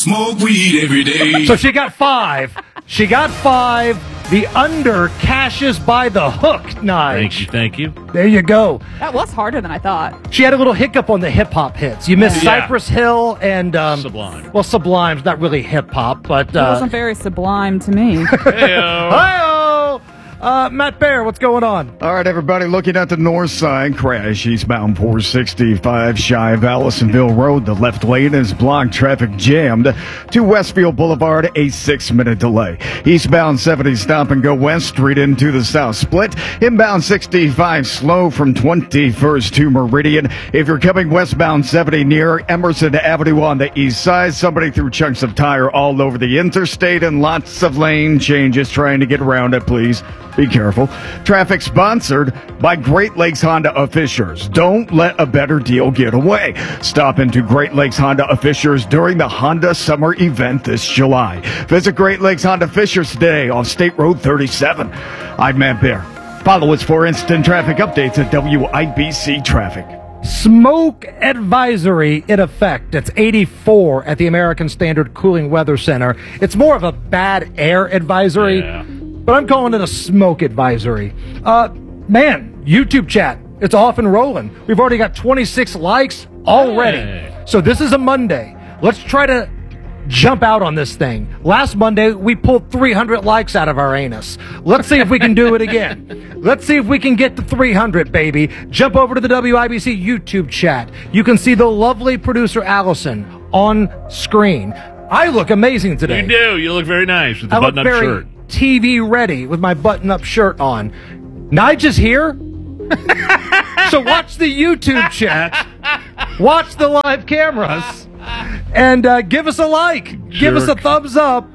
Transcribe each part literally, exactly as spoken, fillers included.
smoke weed every day. So she got five. She got five. The under cashes by the hook, Nige. Thank you, thank you. There you go. That was harder than I thought. She had a little hiccup on the hip-hop hits. You missed Yeah. Cypress Hill and... Um, Sublime. Well, Sublime's not really hip-hop, but... It Uh, wasn't very sublime to me. Heyo. Hi-oh! Uh, Matt Bear, what's going on? All right, everybody, looking at the north side, crash eastbound four sixty-five, shy of Allisonville Road. The left lane is blocked, traffic jammed. To Westfield Boulevard, a six-minute delay. Eastbound seventy, stop and go West Street into the south split. Inbound sixty-five, slow from twenty-first to Meridian. If you're coming westbound seventy near Emerson Avenue on the east side, somebody threw chunks of tire all over the interstate and lots of lane changes trying to get around it, please. Be careful. Traffic sponsored by Great Lakes Honda of Fishers. Don't let a better deal get away. Stop into Great Lakes Honda of Fishers during the Honda Summer Event this July. Visit Great Lakes Honda Fishers today on State Road thirty-seven. I'm Matt Bear. Follow us for instant traffic updates at W I B C Traffic. Smoke advisory in effect. It's eighty-four at the American Standard Cooling Weather Center. It's more of a bad air advisory. Yeah. But I'm calling it a smoke advisory. Uh, man, YouTube chat, it's off and rolling. We've already got twenty-six likes already. Hey. So this is a Monday. Let's try to jump out on this thing. Last Monday, we pulled three hundred likes out of our anus. Let's see if we can do it again. Let's see if we can get to three hundred, baby. Jump over to the W I B C YouTube chat. You can see the lovely producer Allison on screen. I look amazing today. You do. You look very nice with the I look button-up very shirt. T V ready with my button-up shirt on. Nigel's here. So watch the YouTube chat. Watch the live cameras. And uh, give us a like. Give us a Jerk. thumbs up.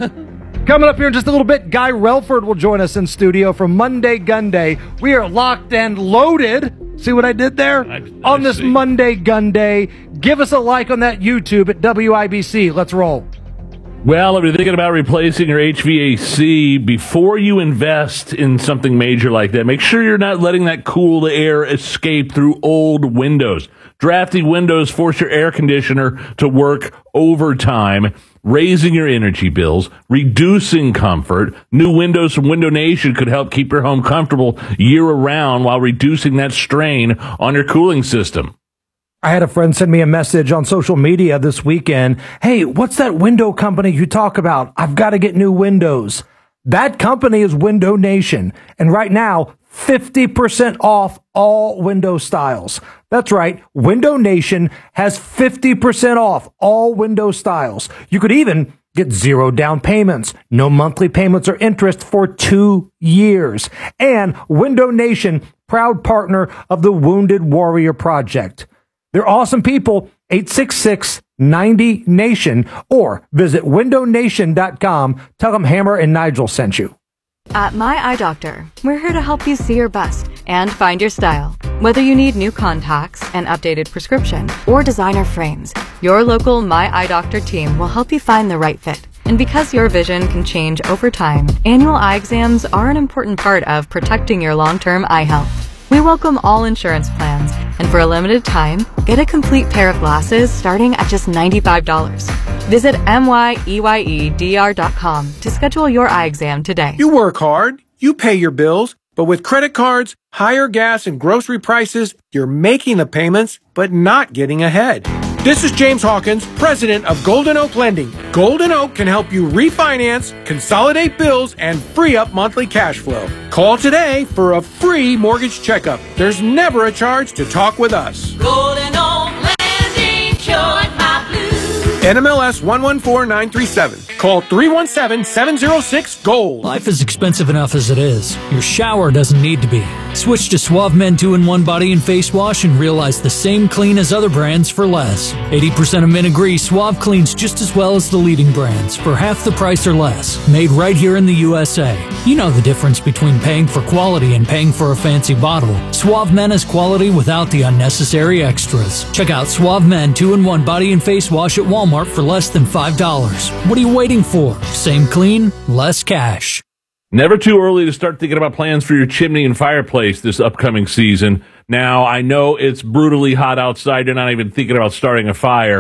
Coming up here in just a little bit, Guy Relford will join us in studio for Monday Gun Day. We are locked and loaded. See what I did there? I- I on this see. Monday Gun Day. Give us a like on that YouTube at W I B C. Let's roll. Well, if you're thinking about replacing your H V A C, before you invest in something major like that, make sure you're not letting that cool air escape through old windows. Drafty windows force your air conditioner to work overtime, raising your energy bills, reducing comfort. New windows from Window Nation could help keep your home comfortable year-round while reducing that strain on your cooling system. I had a friend send me a message on social media this weekend. Hey, what's that window company you talk about? I've got to get new windows. That company is Window Nation. And right now, fifty percent off all window styles. That's right. Window Nation has fifty percent off all window styles. You could even get zero down payments, no monthly payments or interest for two years. And Window Nation, proud partner of the Wounded Warrior Project. They're awesome people. eight six six, nine zero, NATION or visit window nation dot com. Tell them Hammer and Nigel sent you. At My Eye Doctor, we're here to help you see your best and find your style. Whether you need new contacts, an updated prescription, or designer frames, your local My Eye Doctor team will help you find the right fit. And because your vision can change over time, annual eye exams are an important part of protecting your long-term eye health. We welcome all insurance plans, and for a limited time, get a complete pair of glasses starting at just ninety-five dollars. Visit M Y E Y E D R dot com to schedule your eye exam today. You work hard, you pay your bills, but with credit cards, higher gas and grocery prices, you're making the payments, but not getting ahead. This is James Hawkins, president of Golden Oak Lending. Golden Oak can help you refinance, consolidate bills, and free up monthly cash flow. Call today for a free mortgage checkup. There's never a charge to talk with us. Golden Oak Lending, cured my blues. N M L S one one four nine three seven. Call three one seven, seven zero six, GOLD. Life is expensive enough as it is. Your shower doesn't need to be. Switch to Suave Men two in one Body and Face Wash and realize the same clean as other brands for less. eighty percent of men agree Suave cleans just as well as the leading brands for half the price or less. Made right here in the U S A. You know the difference between paying for quality and paying for a fancy bottle. Suave Men is quality without the unnecessary extras. Check out Suave Men two in one Body and Face Wash at Walmart for less than five dollars. What are you waiting for? Same clean, less cash. Never too early to start thinking about plans for your chimney and fireplace this upcoming season. Now, I know it's brutally hot outside. You're not even thinking about starting a fire.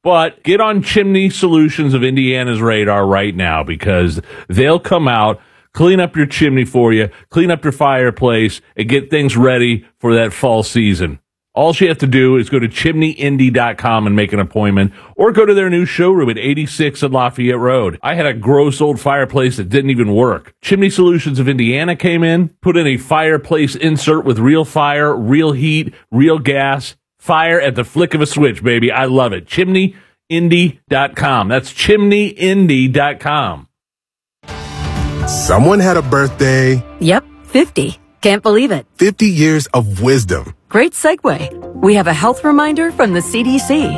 But get on Chimney Solutions of Indiana's radar right now, because they'll come out, clean up your chimney for you, clean up your fireplace, and get things ready for that fall season. All you have to do is go to chimney indy dot com and make an appointment, or go to their new showroom at eighty-six on Lafayette Road. I had a gross old fireplace that didn't even work. Chimney Solutions of Indiana came in, put in a fireplace insert with real fire, real heat, real gas, fire at the flick of a switch, baby. I love it. chimney indy dot com. That's chimney indy dot com. Someone had a birthday. Yep, fifty. Can't believe it. fifty years of wisdom. Great segue. We have a health reminder from the C D C.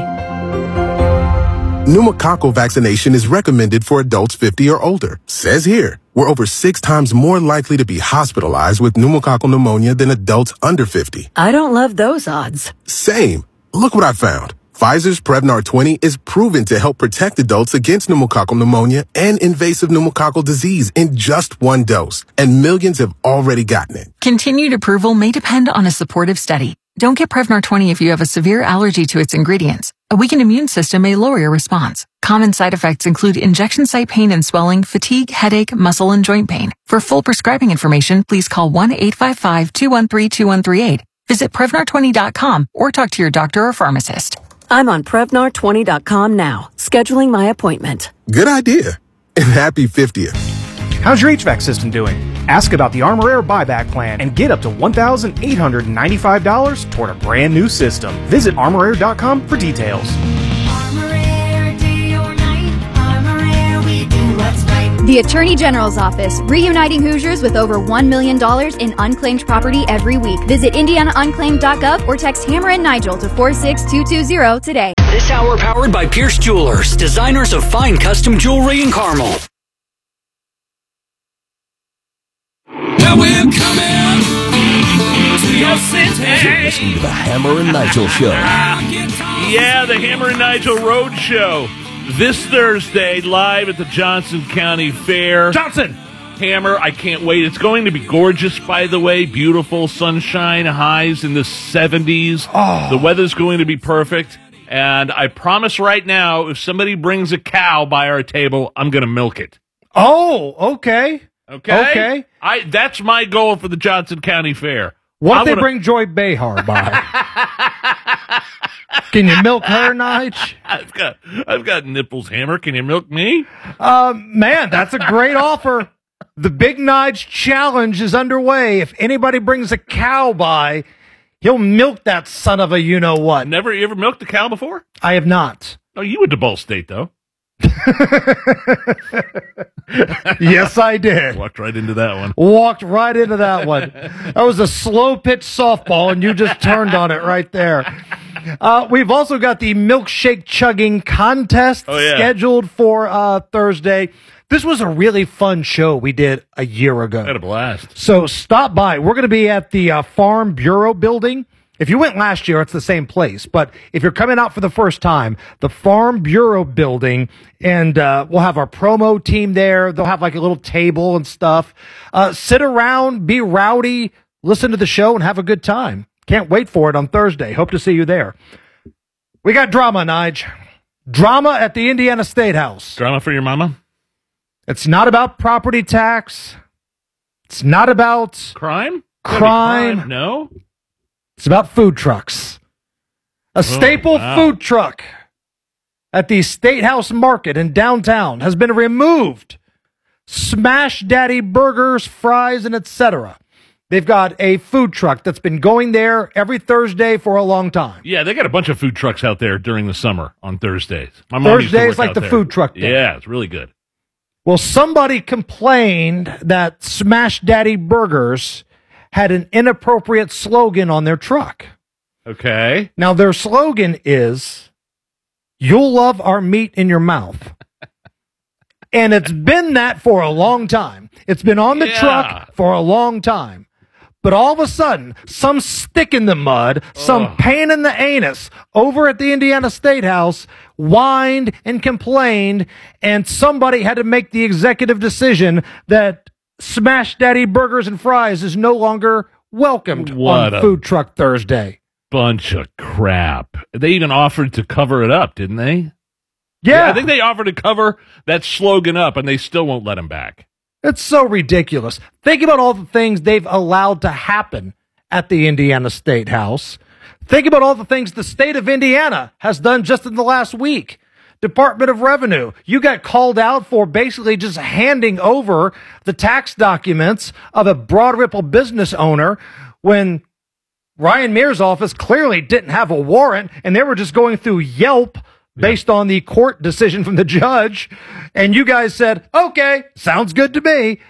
Pneumococcal vaccination is recommended for adults fifty or older. Says here, we're over six times more likely to be hospitalized with pneumococcal pneumonia than adults under fifty. I don't love those odds. Same. Look what I found. Pfizer's Prevnar twenty is proven to help protect adults against pneumococcal pneumonia and invasive pneumococcal disease in just one dose, and millions have already gotten it. Continued approval may depend on a supportive study. Don't get Prevnar twenty if you have a severe allergy to its ingredients. A weakened immune system may lower your response. Common side effects include injection site pain and swelling, fatigue, headache, muscle, and joint pain. For full prescribing information, please call one eight five five, two one three, two one three eight. Visit Prevnar twenty dot com or talk to your doctor or pharmacist. I'm on Prevnar twenty dot com now, scheduling my appointment. Good idea. And happy fiftieth. How's your H V A C system doing? Ask about the Armor Air buyback plan and get up to one thousand eight hundred ninety-five dollars toward a brand new system. Visit armor air dot com for details. Armor Air, day or night. Armor Air, we do what's right. The Attorney General's Office, reuniting Hoosiers with over one million dollars in unclaimed property every week. Visit indiana unclaimed dot gov or text Hammer and Nigel to four six two two zero today. This hour powered by Pierce Jewelers, designers of fine custom jewelry in Carmel. Now we're coming to your city. You're listening to the Hammer and Nigel Show. Yeah, the Hammer and Nigel Road Show. This Thursday, live at the Johnson County Fair. Johnson! Hammer, I can't wait. It's going to be gorgeous, by the way. Beautiful sunshine, highs in the seventies. Oh. The weather's going to be perfect. And I promise right now, if somebody brings a cow by our table, I'm going to milk it. Oh, okay. Okay? Okay. I That's my goal for the Johnson County Fair. What I if they wanna... bring Joy Behar by? Can you milk her, Nige? I've got, I've got nipples, Hammer. Can you milk me? Um, man, that's a great offer. The Big Nige Challenge is underway. If anybody brings a cow by, he'll milk that son of a you-know-what. Never you ever milked a cow before? I have not. Oh, you went to Ball State, though. Yes, I did. Walked right into that one. Walked right into that one. That was a slow pitch softball, and you just turned on it right there. Uh, we've also got the milkshake chugging contest oh, yeah. scheduled for uh, Thursday. This was a really fun show we did a year ago. Had a blast. So stop by. We're going to be at the uh, Farm Bureau building. If you went last year, it's the same place. But if you're coming out for the first time, the Farm Bureau building, and uh, we'll have our promo team there. They'll have like a little table and stuff. Uh, sit around, be rowdy, listen to the show, and have a good time. Can't wait for it on Thursday. Hope to see you there. We got drama, Nige. Drama at the Indiana State House. Drama for your mama? It's not about property tax. It's not about crime. Crime. crime. No. It's about food trucks. A oh, staple wow. food truck at the State House Market in downtown has been removed. Smash Daddy burgers, fries, and et cetera. They've got a food truck that's been going there every Thursday for a long time. Yeah, they got a bunch of food trucks out there during the summer on Thursdays. My mom Thursdays like the there. food truck day. Yeah, it's really good. Well, somebody complained that Smash Daddy burgers had an inappropriate slogan on their truck. Okay. Now, their slogan is, "You'll love our meat in your mouth." And it's been that for a long time. It's been on the yeah. truck for a long time. But all of a sudden, some stick in the mud, some Ugh. pain in the anus over at the Indiana State House whined and complained, and somebody had to make the executive decision that Smash Daddy burgers and fries is no longer welcomed what on Food Truck Thursday. Bunch of crap. They even offered to cover it up, didn't they? Yeah. I think they offered to cover that slogan up, and they still won't let him back. It's so ridiculous. Think about all the things they've allowed to happen at the Indiana State House. Think about all the things the state of Indiana has done just in the last week. Department of Revenue, you got called out for basically just handing over the tax documents of a Broad Ripple business owner when Ryan Mears' office clearly didn't have a warrant, and they were just going through Yelp based on the court decision from the judge. And you guys said, okay, sounds good to me.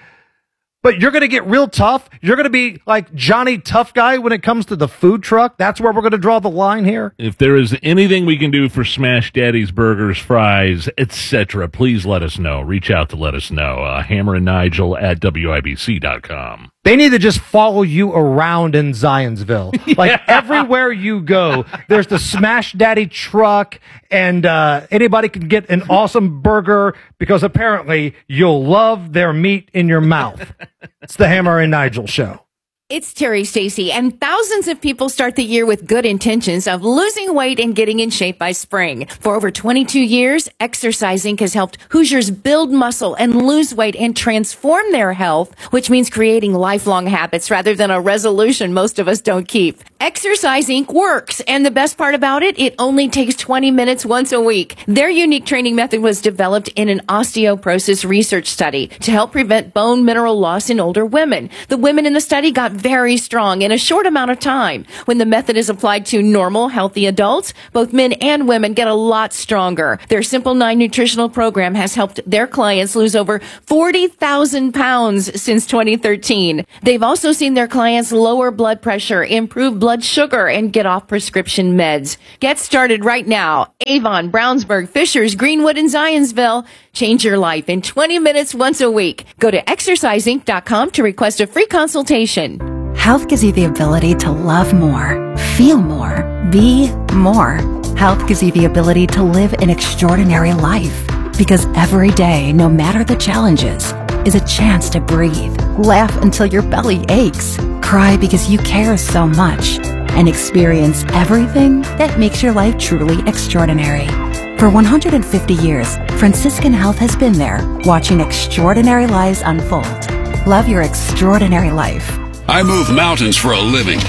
But you're going to get real tough. You're going to be like Johnny Tough Guy when it comes to the food truck. That's where we're going to draw the line here. If there is anything we can do for Smash Daddy's Burgers, Fries, et cetera, please let us know. Reach out to let us know. Uh, Hammer and Nigel at W I B C dot com. They need to just follow you around in Zionsville. Yeah. Like everywhere you go, there's the Smash Daddy truck, and uh, anybody can get an awesome burger because apparently you'll love their meat in your mouth. It's the Hammer and Nigel Show. It's Terry Stacy, and thousands of people start the year with good intentions of losing weight and getting in shape by spring. For over twenty-two years, Exercising has helped Hoosiers build muscle and lose weight and transform their health, which means creating lifelong habits rather than a resolution most of us don't keep. Exercising works, and the best part about it, it only takes twenty minutes once a week. Their unique training method was developed in an osteoporosis research study to help prevent bone mineral loss in older women. The women in the study got very strong in a short amount of time. When the method is applied to normal, healthy adults, both men and women get a lot stronger. Their Simple nine nutritional program has helped their clients lose over forty thousand pounds since twenty thirteen. They've also seen their clients lower blood pressure, improve blood sugar, and get off prescription meds. Get started right now. Avon, Brownsburg, Fishers, Greenwood, and Zionsville. Change your life in twenty minutes once a week. Go to exercise inc dot com to request a free consultation. Health gives you the ability to love more, feel more, be more. Health gives you the ability to live an extraordinary life. Because every day, no matter the challenges, is a chance to breathe, laugh until your belly aches, cry because you care so much, and experience everything that makes your life truly extraordinary. For one hundred fifty years, Franciscan Health has been there, watching extraordinary lives unfold. Love your extraordinary life. I move mountains for a living.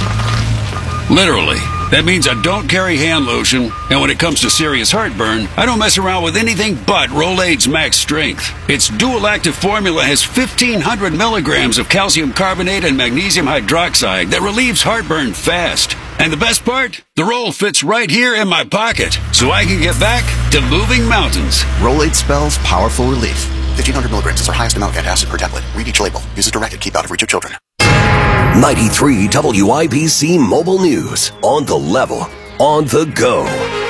Literally. That means I don't carry hand lotion, and when it comes to serious heartburn, I don't mess around with anything but Rolaids Max Strength. Its dual-active formula has fifteen hundred milligrams of calcium carbonate and magnesium hydroxide that relieves heartburn fast. And the best part? The roll fits right here in my pocket, so I can get back to moving mountains. Rolaids spells powerful relief. fifteen hundred milligrams is our highest amount of antacid per tablet. Read each label. Use as directed. Keep out of reach of children. ninety-three W I B C Mobile News. On the level. On the go.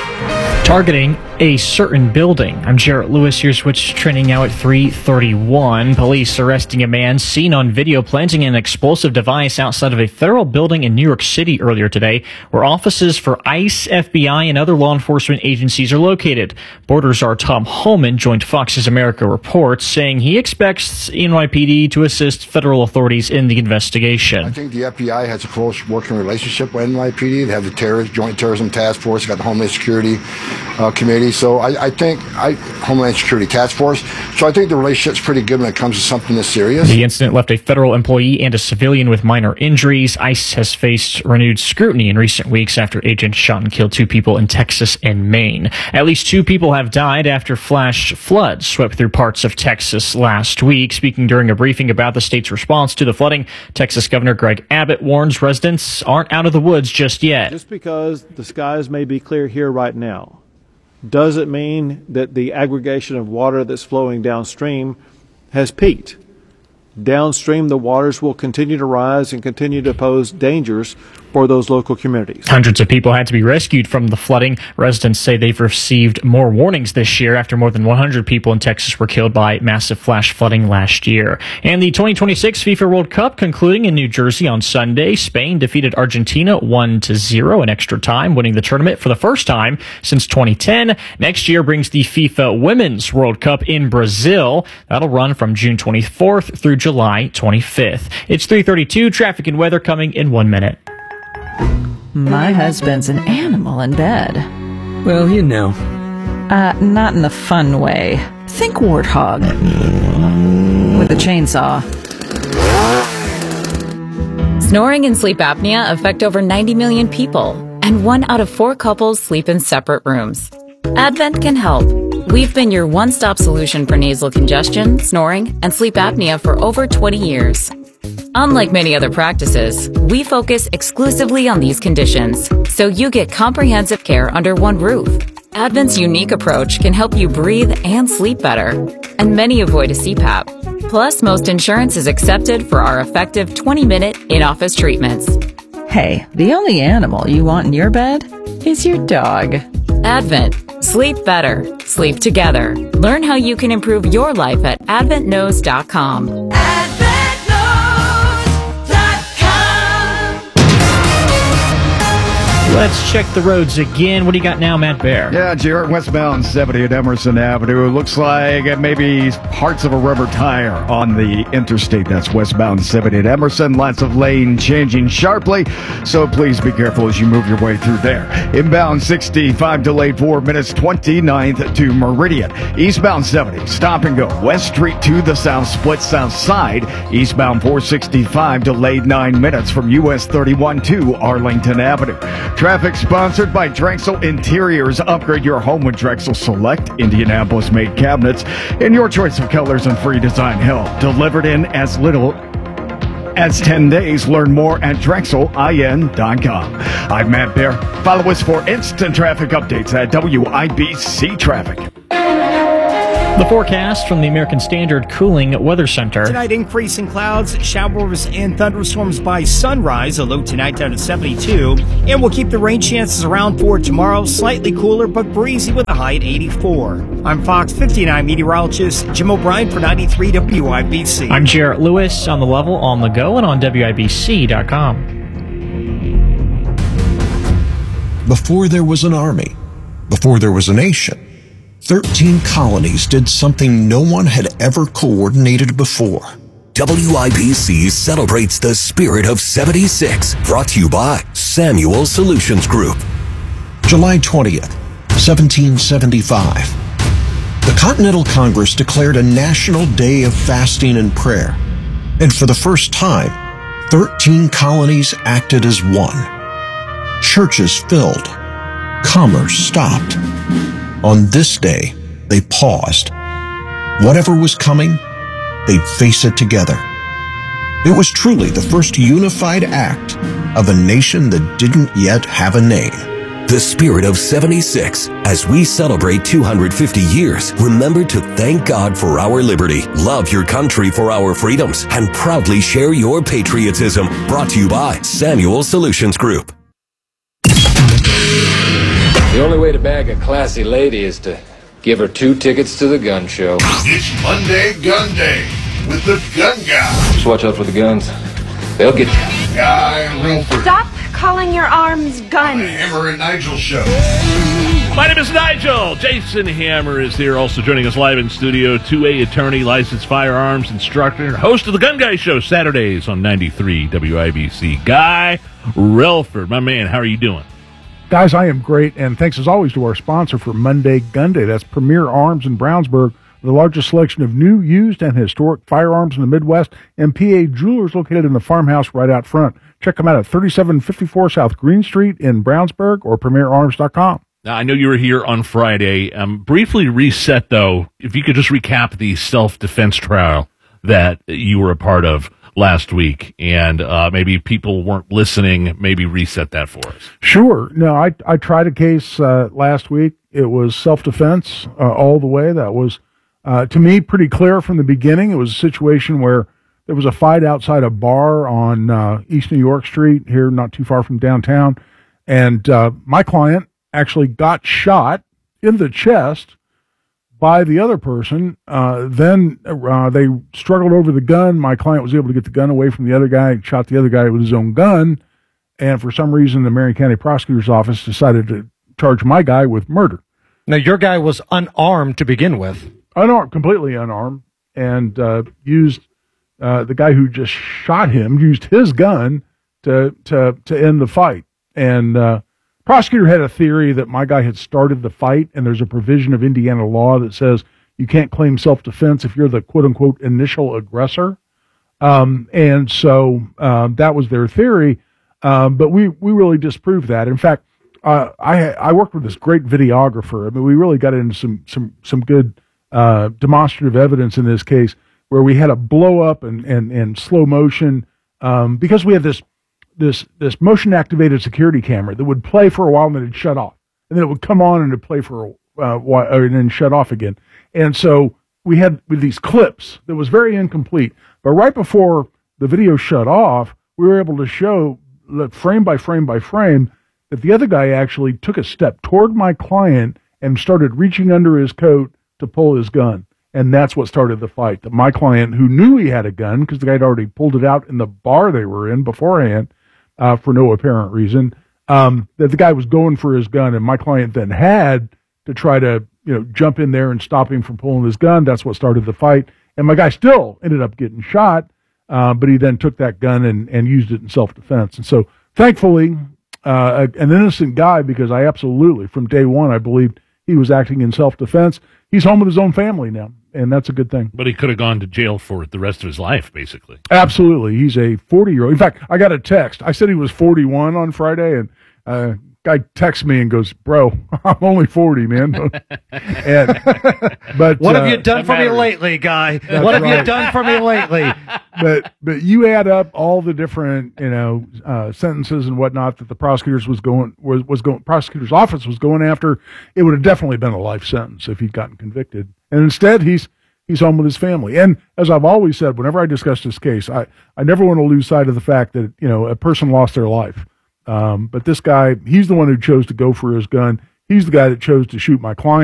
Targeting a certain building. I'm Jarrett Lewis. Here's what's trending now at three thirty-one. Police arresting a man seen on video planting an explosive device outside of a federal building in New York City earlier today, where offices for ICE, F B I, and other law enforcement agencies are located. Border Czar Tom Homan joined Fox's America Reports, saying he expects N Y P D to assist federal authorities in the investigation. I think the F B I has a close working relationship with N Y P D. They have the terrorist, Joint Terrorism Task Force, got the Homeland Security uh, Committee. So I, I think I Homeland Security Task Force. So I think the relationship's pretty good when it comes to something this serious. The incident left a federal employee and a civilian with minor injuries. ICE has faced renewed scrutiny in recent weeks after agents shot and killed two people in Texas and Maine. At least two people have died after flash floods swept through parts of Texas last week. Speaking during a briefing about the state's response to the flooding, Texas Governor Greg Abbott warns residents aren't out of the woods just yet. Just because the skies may be clear here right now doesn't mean that the aggregation of water that's flowing downstream has peaked. Downstream, the waters will continue to rise and continue to pose dangers for those local communities. Hundreds of people had to be rescued from the flooding. Residents say they've received more warnings this year after more than one hundred people in Texas were killed by massive flash flooding last year. And the twenty twenty-six FIFA World Cup concluding in New Jersey on Sunday. Spain defeated Argentina one to zero in extra time, winning the tournament for the first time since twenty ten. Next year brings the FIFA Women's World Cup in Brazil. That'll run from June twenty-fourth through July twenty-fifth. It's three thirty-two. Traffic and weather coming in one minute. My husband's an animal in bed. Well, you know, Uh, not in the fun way. Think warthog. With a chainsaw. Snoring and sleep apnea affect over ninety million people, and one out of four couples sleep in separate rooms. Advent can help. We've been your one-stop solution for nasal congestion, snoring, and sleep apnea for over twenty years. Unlike many other practices, we focus exclusively on these conditions, so you get comprehensive care under one roof. Advent's unique approach can help you breathe and sleep better, and many avoid a C PAP. Plus, most insurance is accepted for our effective twenty-minute in-office treatments. Hey, the only animal you want in your bed is your dog. Advent. Sleep better. Sleep together. Learn how you can improve your life at advent knows dot com. Let's check the roads again. What do you got now, Matt Bear? Yeah, Jarrett, westbound seventy at Emerson Avenue. It looks like maybe parts of a rubber tire on the interstate. That's westbound seventy at Emerson. Lots of lane changing sharply, so please be careful as you move your way through there. Inbound sixty-five delayed four minutes, twenty-ninth to Meridian. Eastbound seventy, stop and go. West Street to the south, split south side. Eastbound four sixty-five delayed nine minutes from U S thirty-one to Arlington Avenue. Traffic sponsored by Drexel Interiors. Upgrade your home with Drexel Select Indianapolis-made cabinets in your choice of colors and free design help. Delivered in as little as ten days. Learn more at drexel in dot com. I'm Matt Bear. Follow us for instant traffic updates at W I B C Traffic. The forecast from the American Standard Cooling Weather Center. Tonight, increasing clouds, showers, and thunderstorms by sunrise. A low tonight down to seventy-two. And we'll keep the rain chances around for tomorrow. Slightly cooler, but breezy with a high at eighty-four. I'm Fox fifty-nine meteorologist Jim O'Brien for ninety-three W I B C. I'm Jarrett Lewis on the level, on the go, and on W I B C dot com. Before there was an army, before there was a nation, thirteen colonies did something no one had ever coordinated before. W I B C celebrates the spirit of seventy-six, brought to you by Samuel Solutions Group. July twentieth, seventeen seventy-five. The Continental Congress declared a national day of fasting and prayer, and for the first time, thirteen colonies acted as one. Churches filled. Commerce stopped. On this day, they paused. Whatever was coming, they'd face it together. It was truly the first unified act of a nation that didn't yet have a name. The spirit of seventy-six. As we celebrate two hundred fifty years, remember to thank God for our liberty, love your country for our freedoms, and proudly share your patriotism. Brought to you by Samuel Solutions Group. The only way to bag a classy lady is to give her two tickets to the gun show. It's Monday Gun Day with the Gun Guy. Just watch out for the guns. They'll get you. Guy Relford. Stop calling your arms guns. Hammer and Nigel Show. My name is Nigel. Jason Hammer is here, also joining us live in studio. two A attorney, licensed firearms instructor, host of the Gun Guy Show, Saturdays on ninety-three W I B C. Guy Relford, my man, how are you doing? Guys, I am great, and thanks as always to our sponsor for Monday Gun Day. That's Premier Arms in Brownsburg, the largest selection of new, used, and historic firearms in the Midwest, and P A Jewelers located in the farmhouse right out front. Check them out at thirty-seven fifty-four South Green Street in Brownsburg or premier arms dot com. Now, I know you were here on Friday. Um, briefly reset, though, if you could just recap the self-defense trial that you were a part of last week, and uh, maybe people weren't listening, maybe reset that for us. Sure. No, I I tried a case uh, last week. It was self-defense uh, all the way. That was, uh, to me, pretty clear from the beginning. It was a situation where there was a fight outside a bar on uh, East New York Street here, not too far from downtown, and uh, my client actually got shot in the chest by the other person. Uh, then uh, they struggled over the gun. My client was able to get the gun away from the other guy, shot the other guy with his own gun, and for some reason the Marion County Prosecutor's Office decided to charge my guy with murder. Now, your guy was unarmed to begin with. Unarmed, completely unarmed, and uh, used uh, the guy who just shot him, used his gun to to, to end the fight. And uh, prosecutor had a theory that my guy had started the fight, and there's a provision of Indiana law that says you can't claim self-defense if you're the quote-unquote initial aggressor. Um, and so um, that was their theory, um, but we, we really disproved that. In fact, uh, I I worked with this great videographer. I mean, we really got into some some some good uh, demonstrative evidence in this case, where we had a blow up and and, and slow motion um, because we had this this this motion activated security camera that would play for a while and then it'd shut off, and then it would come on and it'd play for a uh, while and then shut off again. And so we had with these clips that was very incomplete. But right before the video shut off, we were able to show frame by frame by frame that the other guy actually took a step toward my client and started reaching under his coat to pull his gun. And that's what started the fight. That my client, who knew he had a gun because the guy had already pulled it out in the bar they were in beforehand uh, for no apparent reason, um, that the guy was going for his gun, and my client then had to try to you know jump in there and stop him from pulling his gun. That's what started the fight. And my guy still ended up getting shot, uh, but he then took that gun and, and used it in self-defense. And so, thankfully, uh, a, an innocent guy, because I absolutely, from day one, I believed he was acting in self-defense. He's home with his own family now, and that's a good thing. But he could have gone to jail for the rest of his life, basically. Absolutely. He's a forty-year-old. In fact, I got a text. I said he was forty-one on Friday, and uh, guy texts me and goes, "Bro, I'm only forty, man." and, but what uh, have you done for me lately, guy? That's what have right. you done for me lately? but but you add up all the different you know uh, sentences and whatnot that the prosecutors was going was was going prosecutor's office was going after, it would have definitely been a life sentence if he'd gotten convicted. And instead, he's he's home with his family. And as I've always said, whenever I discuss this case, I I never want to lose sight of the fact that you know a person lost their life. Um, but this guy, he's the one who chose to go for his gun. He's the guy that chose to shoot my client.